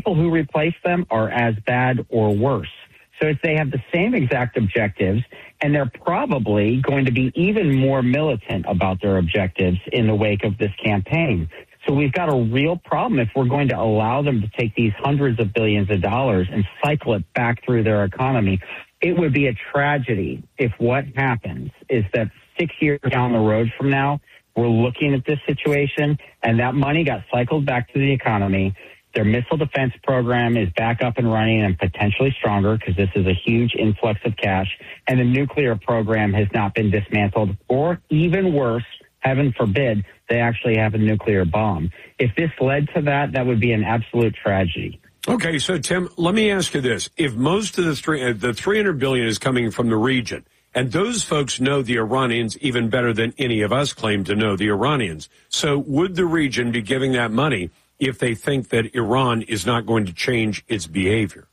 people who replace them are as bad or worse. So they have the same exact objectives, and they're probably going to be even more militant about their objectives in the wake of this campaign. So we've got a real problem if we're going to allow them to take these hundreds of billions of dollars and cycle it back through their economy. It would be a tragedy if what happens is that 6 years down the road from now, we're looking at this situation, and that money got cycled back to the economy. Their missile defense program is back up and running and potentially stronger because this is a huge influx of cash. And the nuclear program has not been dismantled, or even worse, heaven forbid, they actually have a nuclear bomb. If this led to that, that would be an absolute tragedy. Okay, so Tim, let me ask you this. If most of the $300 billion is coming from the region, and those folks know the Iranians even better than any of us claim to know the Iranians, so would the region be giving that money if they think that Iran is not going to change its behavior?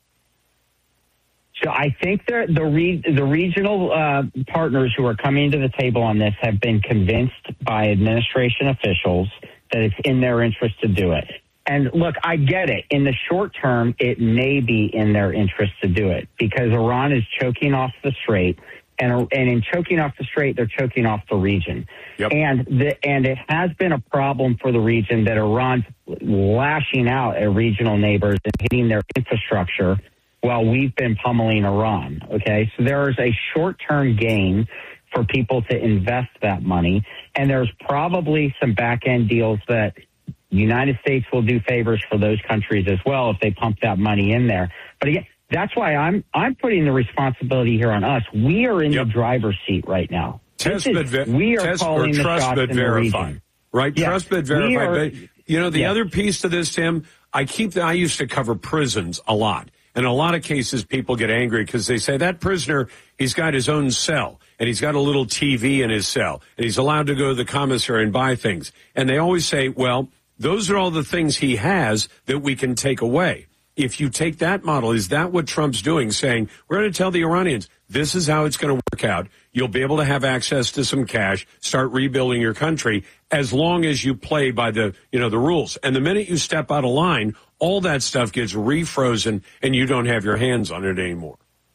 So I think the regional partners who are coming to the table on this have been convinced by administration officials that it's in their interest to do it. And look, I get it. In the short term, it may be in their interest to do it because Iran is choking off the strait. And in choking off the strait, they're choking off the region. Yep. And it has been a problem for the region that Iran's lashing out at regional neighbors and hitting their infrastructure while we've been pummeling Iran. Okay, so there is a short-term gain for people to invest that money, and there's probably some back-end deals that the United States will do favors for those countries as well if they pump that money in there. But again, that's why I'm putting the responsibility here on us. We are in the driver's seat right now. We are calling the shots in the region. Right? Yeah. Trust but verify. But, the other piece to this, Tim, I used to cover prisons a lot. In a lot of cases, people get angry because they say that prisoner, he's got his own cell and he's got a little TV in his cell and he's allowed to go to the commissary and buy things. And they always say, well, those are all the things he has that we can take away. If you take that model, is that what Trump's doing? Saying, we're going to tell the Iranians, this is how it's going to work out. You'll be able to have access to some cash, start rebuilding your country, as long as you play by the rules. And the minute you step out of line, all that stuff gets refrozen and you don't have your hands on it anymore.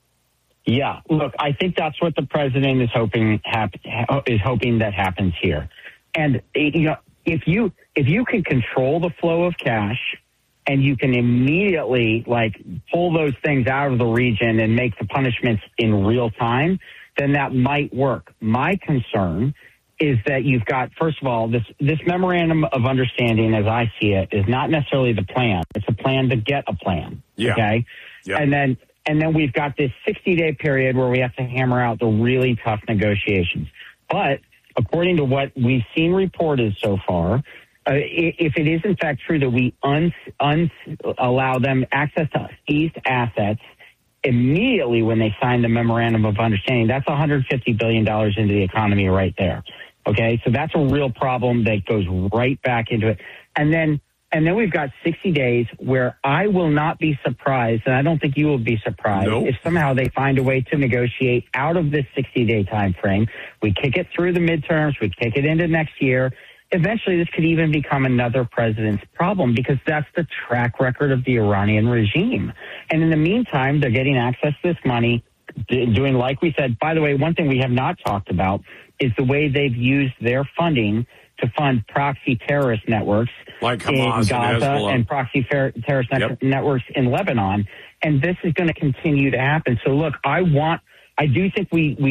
Yeah, look, I think that's what the president is hoping that happens here. And, if you can control the flow of cash, and you can immediately, pull those things out of the region and make the punishments in real time, then that might work. My concern is that you've got, first of all, this memorandum of understanding, as I see it, is not necessarily the plan. It's a plan to get a plan. Yeah. Okay? Yeah. And then we've got this 60-day period where we have to hammer out the really tough negotiations. But according to what we've seen reported so far, if it is in fact true that we allow them access to seized assets immediately when they sign the memorandum of understanding, that's $150 billion into the economy right there. Okay, so that's a real problem that goes right back into it. And then we've got 60 days where I will not be surprised, and I don't think you will be surprised, if somehow they find a way to negotiate out of this 60-day time frame. We kick it through the midterms, we kick it into next year. Eventually, this could even become another president's problem because that's the track record of the Iranian regime. And in the meantime, they're getting access to this money, doing like we said. By the way, one thing we have not talked about is the way they've used their funding to fund proxy terrorist networks like Hamas in Gaza and proxy terrorist networks in Lebanon. And this is going to continue to happen. So, look, I do think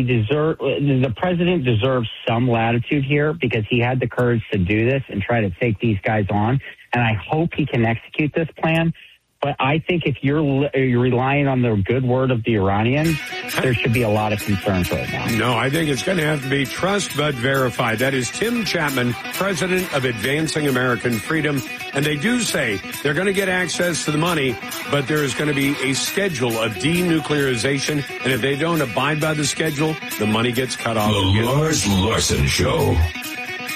the president deserves some latitude here because he had the courage to do this and try to take these guys on. And I hope he can execute this plan. But I think if you're relying on the good word of the Iranians, there should be a lot of concerns right now. No, I think it's going to have to be trust but verify. That is Tim Chapman, president of Advancing American Freedom. And they do say they're going to get access to the money, but there is going to be a schedule of denuclearization. And if they don't abide by the schedule, the money gets cut off. The Lars Larson Show.